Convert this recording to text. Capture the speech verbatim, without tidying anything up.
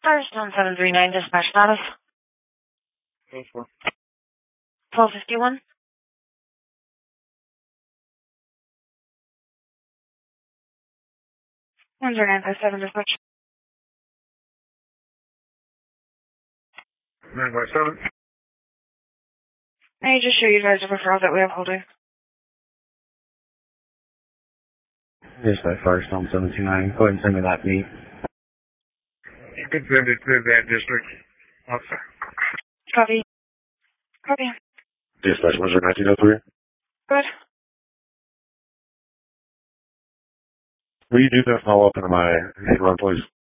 Firestone seven three nine, dispatch status. twelve fifty-one. one zero nine five seven, dispatch. nine five seven. I just show you guys a referral that we have holding. Dispatch Firestone seven two nine. Go ahead and send me that beat. You can send it to that district officer. Copy. Copy. Dispatch one zero nineteen oh three. Good. Will you do that follow up into my run, please?